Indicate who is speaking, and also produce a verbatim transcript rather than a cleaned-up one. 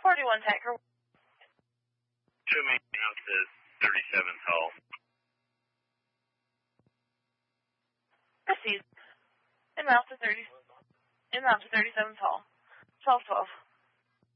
Speaker 1: forty-one Tanker.
Speaker 2: Show me down to thirty-seven tall.
Speaker 1: Proceed. Inbound to thirty. Inbound to thirty-seven tall. twelve twelve.